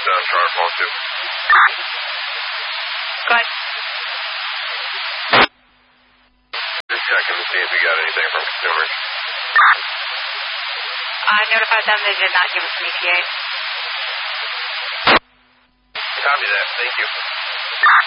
Charter Phone 2. Go ahead. Just checking to see if you got anything from consumers. I notified them they did not give us an ETA. Copy that. Thank you.